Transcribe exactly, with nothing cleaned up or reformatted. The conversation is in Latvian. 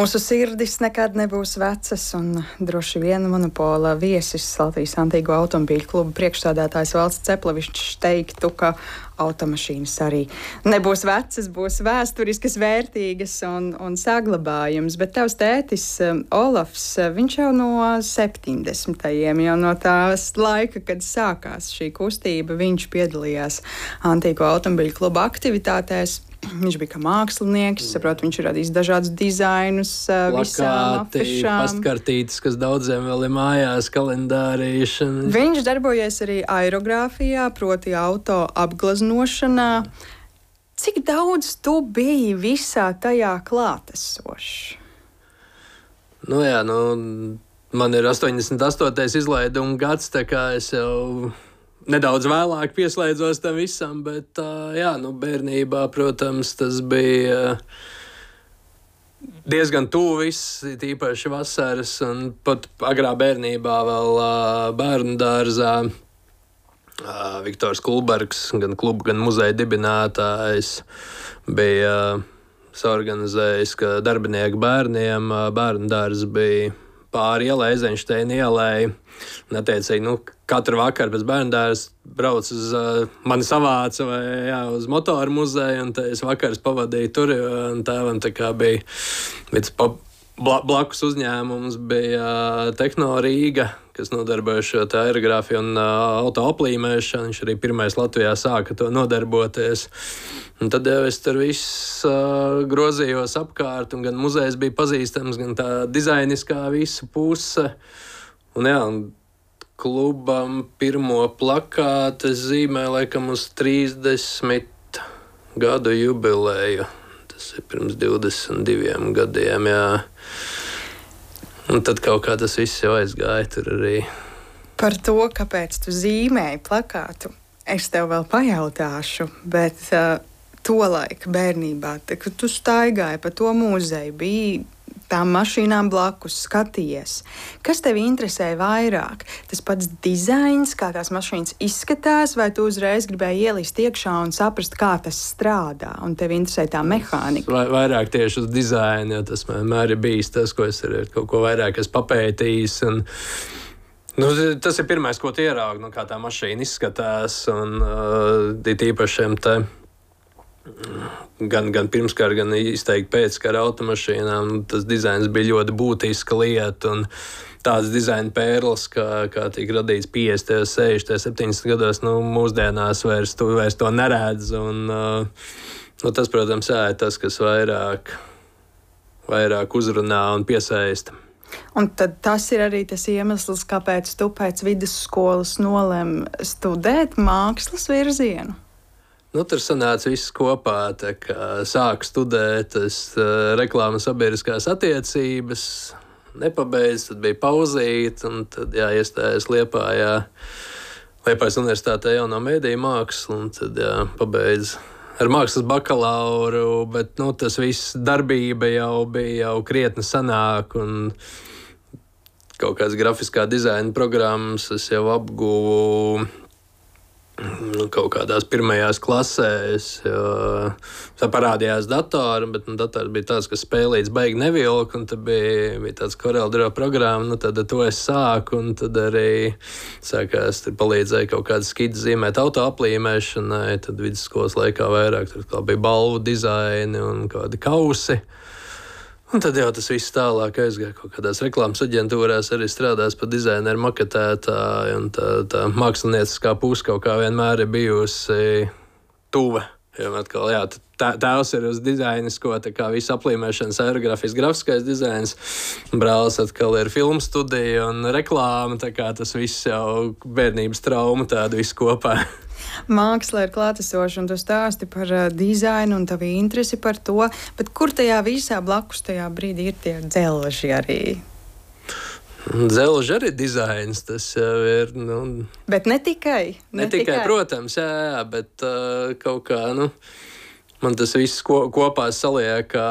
Mūsu sirdis nekad nebūs vecas, un droši vien monopola viesis Latvijas Antīgo automobīļu kluba priekšsēdētājs Valsts Ceplevičs teiktu, ka automašīnas arī nebūs vecas, būs vēsturiskas, vērtīgas un, un saglabājums. Bet tavs tētis Olafs, viņš jau no septiņdesmitajiem, jau no tās laika, kad sākās šī kustība, viņš piedalījās Antīgo automobīļu kluba aktivitātēs. Viņš bija kā mākslinieks, saprotu, viņš ir radījis dažādus dizainus, visām afišām. Pastkartītes, kas daudziem vēl ir mājās, kalendārīšana. Viņš darbojies arī aerogrāfijā, proti auto apgleznošanā. Cik daudz tu biji visā tajā klātesošs? Nu jā, nu, man ir astoņdesmit astotais izlaiduma gads, tā kā es jau nedaudz vēlāk pieslēdzos tam visam, bet jā, nu, bērnībā, protams, tas bija diezgan tuvu viss, tīpaši vasaras, un pat agrā bērnībā vēl bērnu dārzā Viktors Kulbergs, gan kluba, gan muzeja dibinātājs, bija saorganizējis, ka darbinieku bērniem bērnu dārzs bija pāri ielai, Eizenšteina ielai. Un, attiecīgi, nu, katru vakaru pēc bērnu dārza brauc uz uh, mani savāca vai jā, uz motoru muzeju, un es vakars pavadīju tur, un tēvam tā kā bija viens bla, blakus uzņēmums, bija uh, Tehno Rīga, kas nodarbojas šo aerogrāfiju un uh, auto aplīmēšanu. Viņš arī pirmais Latvijā sāka to nodarboties. Un tad jau es tur viss uh, grozījos apkārt, un gan muzejs bija pazīstams, gan tā dizainiskā visa puse. Un jā, un klubam pirmo plakātu es zīmēju laikam uz trīsdesmit gadu jubileju. Tas ir pirms divdesmit diviem gadiem, jā. Un tad kaut kā tas viss jau aizgāja tur arī. Par to, kāpēc tu zīmēji plakātu, es tev vēl pajautāšu, bet uh, tolaik bērnībā, tā, kad tu staigāji pa to muzeju, bija tām mašīnām blakus, skaties. Kas tevi interesē vairāk? Tas pats dizains, kā tās mašīnas izskatās, vai tu uzreiz gribēji ielīst iekšā un saprast, kā tas strādā, un tevi interesē tā mehānika? Vai, vairāk tieši uz dizainu, jo tas vienmēr ir bijis tas, ko es arī kaut ko vairāk esmu papētījis. Un, nu, tas ir pirmais, ko tu ieraugi, nu, kā tā mašīna izskatās, un uh, tīpašiem te Gan, gan pirmskara, gan izteikti pēckara automašīnām. Tas dizains bija ļoti būtiska lieta. Tāds dizaina pērles, kā, kā tika radīts piecdesmitajos, sešdesmitajos, septiņdesmitajos gados, nu, mūsdienās vairs to, vairs to neredz. Un, nu, tas, protams, jā, ir tas, kas vairāk, vairāk uzrunā un piesaista. Un tad tas ir arī tas iemesls, kāpēc tu pēc vidusskolas nolēmi studēt mākslas virzienu. Nu, tur sanāca viss kopā, tā kā sāku studēt es, uh, reklāmas sabiedriskās attiecības, nepabeidzu, tad bija pauzīt, un tad jā, iestājos Liepājā, Liepājas universitātē jauno mēdīju mākslu, un tad jā, pabeidzu ar mākslas bakalauru, bet nu, tas viss darbība jau bija jau krietni sanāk, un kaut kādas grafiskā dizaina programmas es jau apguvu kaut kādās pirmajās klasēs, jo tā parādījās datori, bet nu, dators bija tāds, kas spēlīts baigi nevilk, un tad bija, bija tāds CorelDRAW programma, nu tad to es sāku, un tad arī sākās, tur palīdzēja kaut kādas skidzes zīmēt auto aplīmēšanai, tad vidusskolas laikā vairāk, tur kā bija balvu dizaini un kādi kausi. Un tad jau tas viss tālāk aizgāja kaut kādās reklāmas aģentūrās, arī strādās par dizaineru maketētāju, un tā, tā mākslinieciskā puse kaut kā vienmēr ir bijusi tuva. Jo atkal, jā, tā, tēvs ir uz dizainisko, tā kā visu aplīmēšanas, aerogrāfijas, grafiskais dizains, brālis atkal ir filmu studija un reklāma, tā kā tas viss jau bērnības trauma tāda viss kopā. Māksla ir klātesoša, un tu stāsti par uh, dizainu un tavu interesi par to, bet kur tajā visā blakus tajā brīdī ir tie dzelži arī? Dzelži arī dizains, tas jau ir, nu... Bet ne tikai. Ne, ne tikai, tikai, protams, jā, jā, bet uh, kaut kā, nu, man tas viss ko, kopā saliek,